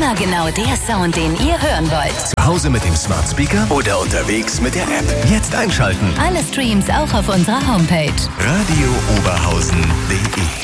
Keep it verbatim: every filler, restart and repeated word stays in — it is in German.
Immer genau der Sound, den ihr hören wollt. Zu Hause mit dem Smart Speaker oder unterwegs mit der App. Jetzt einschalten. Alle Streams auch auf unserer Homepage. radio oberhausen punkt de